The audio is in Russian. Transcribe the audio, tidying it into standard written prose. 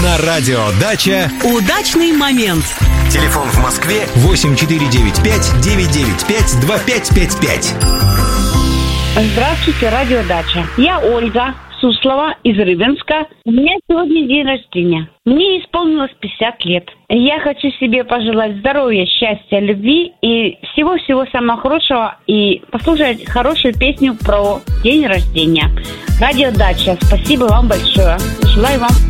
На радио «Дача» удачный момент. Телефон в Москве 8495-995-2555. Здравствуйте, радио «Дача». Я Ольга Суслова из Рыбинска. У меня сегодня день рождения. Мне исполнилось 50 лет. Я хочу себе пожелать здоровья, счастья, любви и всего-всего самого хорошего и послушать хорошую песню про день рождения. Радио «Дача». Спасибо вам большое. Желаю вам